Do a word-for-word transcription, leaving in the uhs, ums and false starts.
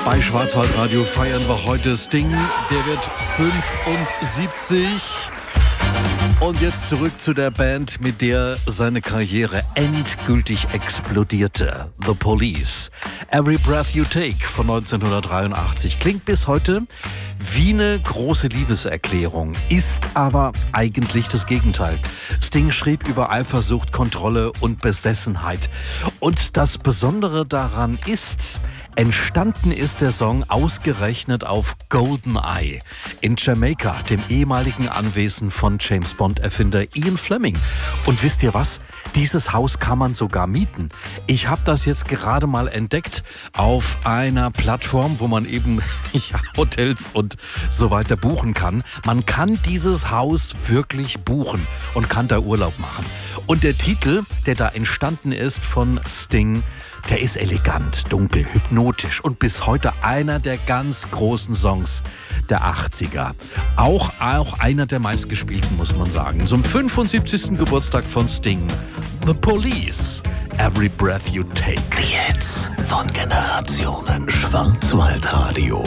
Bei Schwarzwaldradio feiern wir heute Sting. Der wird fünfundsiebzig. Und jetzt zurück zu der Band, mit der seine Karriere endgültig explodierte. The Police. Every Breath You Take von neunzehnhundertdreiundachtzig. Klingt bis heute wie eine große Liebeserklärung, ist aber eigentlich das Gegenteil. Sting schrieb über Eifersucht, Kontrolle und Besessenheit. Und das Besondere daran ist, entstanden ist der Song ausgerechnet auf Goldeneye in Jamaika, dem ehemaligen Anwesen von James Bond-Erfinder Ian Fleming. Und wisst ihr was? Dieses Haus kann man sogar mieten. Ich habe das jetzt gerade mal entdeckt auf einer Plattform, wo man eben ja, Hotels und so weiter buchen kann. Man kann dieses Haus wirklich buchen und kann da Urlaub machen. Und der Titel, der da entstanden ist von Sting, der ist elegant, dunkel, hypnotisch und bis heute einer der ganz großen Songs der achtziger. Auch, auch einer der meistgespielten, muss man sagen. Zum fünfundsiebzigsten Geburtstag von Sting, The Police, Every Breath You Take. Die Hits von Generationen Schwarzwaldradio.